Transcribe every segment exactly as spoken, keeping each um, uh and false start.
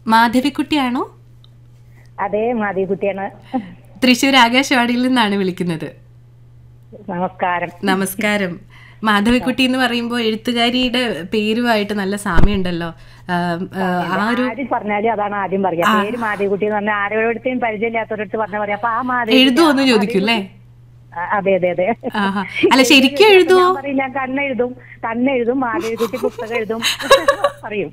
മാധവിക്കുട്ടിയാണോ? അതെ, മാധവിക്കുട്ടിയാണ്. തൃശ്ശൂർ ആകാശവാണിയിൽ നിന്നാണ് വിളിക്കുന്നത്. നമസ്കാരം. നമസ്കാരം. മാധവിക്കുട്ടി എന്ന് പറയുമ്പോൾ എഴുത്തുകാരിയുടെ പേരുമായിട്ട് നല്ല സാമ്യമുണ്ടല്ലോ. ആ ഒരു പറഞ്ഞാലും അതാണ് ആദ്യം പറയാ. പേര് മാധവിക്കുട്ടി എന്ന് പറഞ്ഞാൽ ആരോടത്തും പരിചയമില്ലാത്തവരടുത്ത് പറഞ്ഞാൽ പറയാം. അപ്പൊ ആ മാധവി എഴുതുമോന്ന് ചോദിക്കൂല്ലേ? അതെ അതെ അതെ. അല്ല, ശരിക്കും എഴുതുമോ? പറയില്ല. കണ്ണെഴുതും, കണ്ണെഴുതും, മാധവിക്കുട്ടി പുസ്തകം എഴുതും പറയും.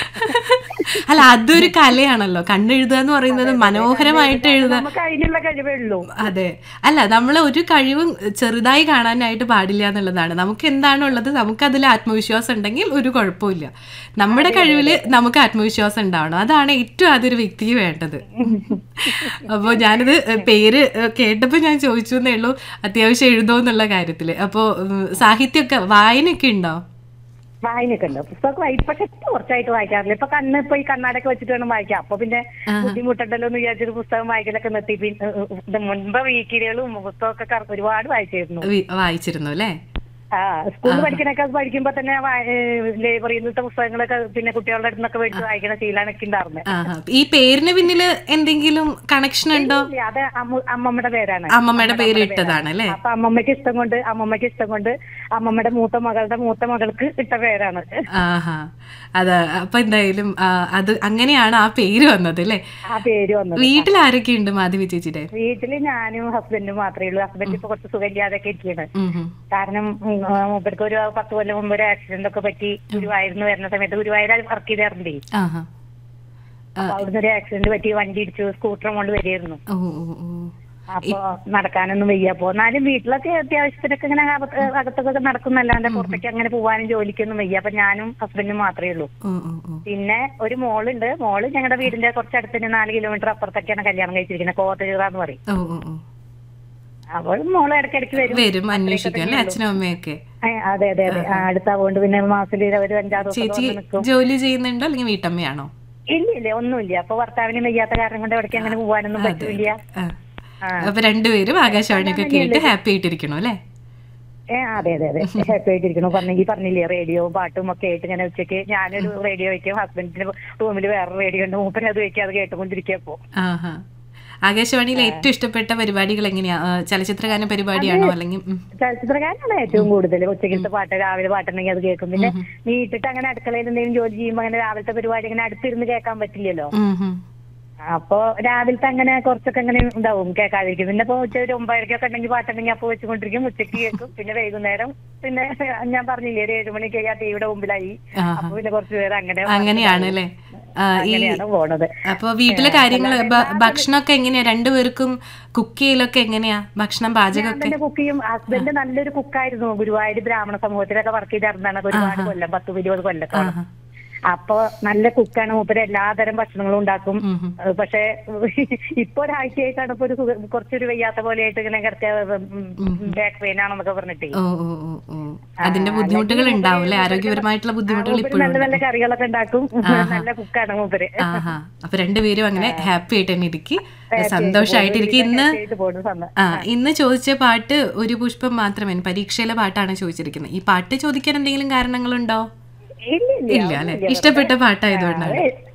അല്ല, അതൊരു കലയാണല്ലോ. കണ്ണെഴുതുക എന്ന് പറയുന്നത് മനോഹരമായിട്ട് എഴുതാൻ നമുക്ക് അതിനുള്ള കഴിവേ ഉള്ളൂ. അതെ. അല്ല, നമ്മൾ ഒരു കഴിവും ചെറുതായി കാണാനായിട്ട് പാടില്ല എന്നുള്ളതാണ്. നമുക്ക് എന്താണുള്ളത് നമുക്കതിൽ ആത്മവിശ്വാസം ഉണ്ടെങ്കിൽ ഒരു കുഴപ്പമില്ല. നമ്മുടെ കഴിവിൽ നമുക്ക് ആത്മവിശ്വാസം ഉണ്ടാവണം. അതാണ് ഏറ്റവും അതൊരു വ്യക്തിക്ക് വേണ്ടത്. അപ്പോൾ ഞാനിത് പേര് കേട്ടപ്പോൾ ഞാൻ ചോദിച്ചു എന്നേ ഉള്ളൂ, അത്യാവശ്യം എഴുതോ എന്നുള്ള കാര്യത്തിൽ. അപ്പോൾ സാഹിത്യമൊക്കെ വായനയൊക്കെ ഉണ്ടോ? വായനയൊക്കെ ഉണ്ട്. പുസ്തകം ഇപ്പൊക്കെ കുറച്ചായിട്ട് വായിക്കാറില്ല. ഇപ്പൊ കണ്ണ് ഇപ്പൊ ഈ കണ്ണാടൊക്കെ വെച്ചിട്ട് വേണം വായിക്കാം. അപ്പൊ പിന്നെ ബുദ്ധിമുട്ടുണ്ടല്ലോ എന്ന് വിചാരിച്ചൊരു പുസ്തകം വായിക്കലൊക്കെ നിർത്തി. പിന്നെ മുൻപ് വീക്കിലുകളും പുസ്തകമൊക്കെ ഒരുപാട് വായിച്ചിരുന്നു വായിച്ചിരുന്നു അല്ലേ? ആ, സ്കൂളിൽ പഠിക്കണൊക്കെ പഠിക്കുമ്പോ തന്നെ ലൈബ്രറിയിലത്തെ പുസ്തകങ്ങളൊക്കെ പിന്നെ കുട്ടികളുടെ അടുത്ത് നിന്നൊക്കെ മേടിച്ച് വായിക്കണ ശീലമൊക്കെ ഉണ്ടായിരുന്നത്. ഈ പേരിന് പിന്നില് എന്തെങ്കിലും കണക്ഷൻ ഉണ്ടോ? അത് അമ്മമ്മയുടെ പേരാണ്. അമ്മമ്മയുടെ പേര് ഇട്ടതാണ് അല്ലേ? അപ്പൊ അമ്മമ്മയ്ക്ക് ഇഷ്ടം കൊണ്ട് അമ്മമ്മയ്ക്ക് ഇഷ്ടം കൊണ്ട് അമ്മമ്മയുടെ മൂത്ത മകളുടെ മൂത്ത മകൾക്ക് ഇട്ട പേരാണ്. ആഹാ, അത് അപ്പൊ എന്തായാലും അത് അങ്ങനെയാണ് ആ പേര് വന്നത് അല്ലേ? ആ പേര് വന്നത്. വീട്ടിൽ ആരൊക്കെ ഉണ്ട് മാധവി ചേച്ചിയുടെ? വീട്ടില് ഞാനും ഹസ്ബൻഡും മാത്രമേ ഉള്ളൂ. ഹസ്ബൻഡ് ഇപ്പൊ കുറച്ച് സുഖമില്ലാതൊക്കെ ഇരിക്കുകയാണ്. കാരണം മൂപ്പർക്ക് ഒരു പത്ത് കൊല്ലം മുമ്പ് ഒരു ആക്സിഡന്റ് ഒക്കെ പറ്റി ഗുരുവായൂരിന്ന് വരുന്ന സമയത്ത് ഗുരുവായൂർ വർക്ക് ചെയ്തായിരുന്നേ. അപ്പൊ അവിടുന്ന് ഒരു ആക്സിഡന്റ് പറ്റി വണ്ടി ഇടിച്ചു. സ്കൂട്ടർ കൊണ്ട് വരികയായിരുന്നു. അപ്പൊ നടക്കാനൊന്നും വയ്യ. അപ്പൊ എന്നാലും വീട്ടിലൊക്കെ അത്യാവശ്യത്തിനൊക്കെ ഇങ്ങനെ അകത്തൊക്കെ നടക്കുന്നല്ലാണ്ട് പുറത്തേക്ക് അങ്ങനെ പോവാനും ജോലിക്കൊന്നും വയ്യ. അപ്പൊ ഞാനും ഹസ്ബൻഡും മാത്രമേ ഉള്ളൂ. പിന്നെ ഒരു മോളുണ്ട്. മോള് ഞങ്ങളുടെ വീടിന്റെ കുറച്ചടുത്ത് തന്നെ നാല് കിലോമീറ്റർ അപ്പുറത്തൊക്കെയാണ് കല്യാണം കഴിച്ചിരിക്കുന്നത്. കോട്ടയൂർ എന്ന് പറയും. അപ്പോൾ മോള് ഇടയ്ക്കിടയ്ക്ക് വരും വരും അന്വേഷിക്കും അച്ഛനും അമ്മയൊക്കെ. അതെ അതെ അതെ. അടുത്താവുകൊണ്ട് പിന്നെ മാസത്തിൽ ഒരു അഞ്ചാറ് ദിവസം. ജോലി ചെയ്യുന്നുണ്ടോ അല്ലെങ്കിൽ വീട്ടമ്മയാണോ? ഇല്ല ഇല്ല, ഒന്നുമില്ല. അപ്പൊ ഭർത്താവിന് വയ്യാത്ത കാരണം കൊണ്ട് ഇടയ്ക്ക് അങ്ങനെ പോവാനൊന്നും പറ്റില്ല. അപ്പൊ രണ്ടുപേരും ആകാശവാണിയൊക്കെ കേട്ട് ഹാപ്പി ആയിട്ടിരിക്കണോ അല്ലേ? ഏഹ് അതെ അതെ അതെ, ഹാപ്പി ആയിട്ടിരിക്കണു. പറഞ്ഞെങ്കിൽ പറഞ്ഞില്ലേ, റേഡിയോ പാട്ടും ഒക്കെ ആയിട്ട് ഇങ്ങനെ ഉച്ചയ്ക്ക് ഞാനൊരു റേഡിയോ വയ്ക്കും. ഹസ്ബൻഡിന്റെ റൂമിൽ വേറെ റേഡിയോ ഉണ്ട്. മൂപ്പര് അത് വയ്ക്കാതെ കേട്ടുകൊണ്ടിരിക്കപ്പോ. ആകാശവാണിയിലെ ഏറ്റവും ഇഷ്ടപ്പെട്ട പരിപാടികൾ എങ്ങനെയാ? ചലച്ചിത്രഗാന പരിപാടിയാണോ അല്ലെങ്കിൽ? ചലച്ചിത്രഗാനാണ് ഏറ്റവും കൂടുതൽ. ഉച്ചക്കത്തെ പാട്ട്, രാവിലെ പാട്ടുണ്ടെങ്കിൽ അത് കേൾക്കും. പിന്നെ വീട്ടിട്ട് അങ്ങനെ അടുക്കളയിൽ എന്തെങ്കിലും ജോലി ചെയ്യുമ്പോൾ അങ്ങനെ രാവിലത്തെ പരിപാടി അങ്ങനെ അടുത്തിരുന്ന് കേൾക്കാൻ പറ്റില്ലല്ലോ. അപ്പൊ രാവിലത്തെ അങ്ങനെ കുറച്ചൊക്കെ അങ്ങനെ ഉണ്ടാവും കേൾക്കാതിരിക്കും. പിന്നെ ഇപ്പൊ ഉച്ച ഒരു ഒമ്പതരക്കൊക്കെ ഉണ്ടെങ്കിൽ പാട്ടുണ്ടെങ്കിൽ അപ്പൊ വെച്ചുകൊണ്ടിരിക്കും. ഉച്ചയ്ക്ക് കേൾക്കും. പിന്നെ വൈകുന്നേരം പിന്നെ ഞാൻ പറഞ്ഞില്ലേ ഒരു ഏഴുമണിക്ക് ആ ടിവിയുടെ മുമ്പിലായി. അപ്പൊ പിന്നെ കുറച്ചു പേര് അങ്ങനെ അങ്ങനെയാണല്ലേ പോണത്. അപ്പൊ വീട്ടിലെ കാര്യങ്ങള് ഭക്ഷണമൊക്കെ എങ്ങനെയാ? രണ്ടുപേർക്കും കുക്ക് ചെയ്യലൊക്കെ എങ്ങനെയാ? ഭക്ഷണം പാചകമൊക്കെ കുക്ക് ചെയ്യും. ഹസ്ബൻഡ് നല്ലൊരു കുക്കായിരുന്നു. ഗുരുവായൂർ ബ്രാഹ്മണ സമൂഹത്തിലൊക്കെ വർക്ക് ചെയ്തിരുന്നതാണ് ഒരുപാട് കൊല്ലം, പത്ത് ഇരുപത് കൊല്ലത്തോളം. അപ്പൊ നല്ല കുക്കാണ് മൂപ്പര്. എല്ലാതരം ഭക്ഷണങ്ങളും ഉണ്ടാക്കും. പക്ഷെ ഇപ്പൊ ഒരാഴ്ചയായിട്ടാണ് ഇപ്പൊ ഒരു കുറച്ചൊരു വയ്യാത്ത പോലെ ആയിട്ട് ഇങ്ങനെ കിടക്കുക, ബാക്ക് പെയിൻ ആണെന്നൊക്കെ പറഞ്ഞിട്ടേ. അതിന്റെ ബുദ്ധിമുട്ടുകൾ ഉണ്ടാവും, ആരോഗ്യപരമായിട്ടുള്ള ബുദ്ധിമുട്ടുകൾ. നല്ല നല്ല കറികളൊക്കെ ഉണ്ടാക്കും. നല്ല കുക്കാണ് മൂപ്പര്. അപ്പൊ രണ്ടുപേരും അങ്ങനെ ഹാപ്പി ആയിട്ട് തന്നെ ഇരിക്കും, സന്തോഷമായിട്ടിരിക്കും. ഇന്ന് ആ ഇന്ന് ചോദിച്ച പാട്ട് ഒരു പുഷ്പം മാത്രമേ, പരീക്ഷയിലെ പാട്ടാണ് ചോദിച്ചിരിക്കുന്നത്. ഈ പാട്ട് ചോദിക്കാൻ എന്തെങ്കിലും കാരണങ്ങളുണ്ടോ? ഇല്ല അല്ലെ? ഇഷ്ടപ്പെട്ട പാട്ടായതുകൊണ്ടാണ്.